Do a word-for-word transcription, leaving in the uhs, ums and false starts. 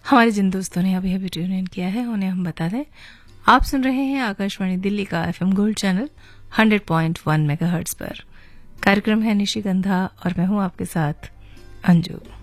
हमारे जिन दोस्तों ने अभी अभी ट्यून इन किया है उन्हें हम बता दें, आप सुन रहे हैं आकाशवाणी दिल्ली का FM gold channel hundred point one megahertz पर। कार्यक्रम है निशिगंधा और मैं हूं आपके साथ अंजू।